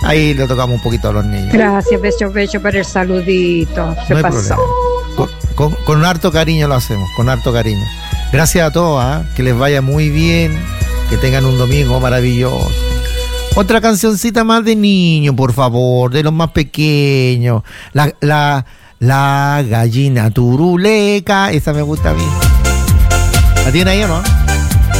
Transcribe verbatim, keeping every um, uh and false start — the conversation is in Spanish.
Ahí le tocamos un poquito a los niños. Gracias, beso, beso por el saludito. Se No hay pasó. problema. Con, con, con harto cariño lo hacemos, con harto cariño. Gracias a todos, ¿eh? Que les vaya muy bien, que tengan un domingo maravilloso. Otra cancioncita más de niño, por favor, de los más pequeños. La, la, la gallina turuleca, esa me gusta a mí. ¿La tiene ahí o no?